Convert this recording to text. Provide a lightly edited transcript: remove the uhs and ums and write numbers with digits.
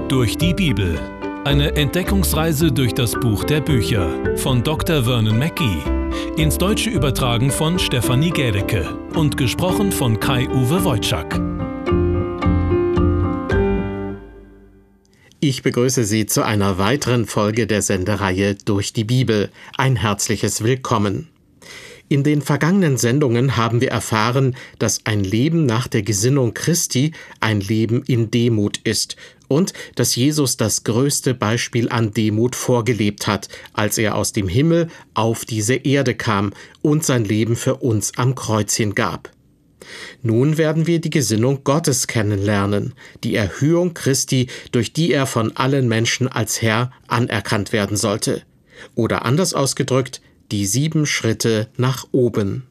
Durch die Bibel. Eine Entdeckungsreise durch das Buch der Bücher von Dr. Vernon Mackey. Ins Deutsche übertragen von Stefanie Gädecke und gesprochen von Kai-Uwe Wojczak. Ich begrüße Sie zu einer weiteren Folge der Sendereihe Durch die Bibel. Ein herzliches Willkommen. In den vergangenen Sendungen haben wir erfahren, dass ein Leben nach der Gesinnung Christi ein Leben in Demut ist und dass Jesus das größte Beispiel an Demut vorgelebt hat, als er aus dem Himmel auf diese Erde kam und sein Leben für uns am Kreuz hingab. Nun werden wir die Gesinnung Gottes kennenlernen, die Erhöhung Christi, durch die er von allen Menschen als Herr anerkannt werden sollte. Oder anders ausgedrückt, die 7 Schritte nach oben.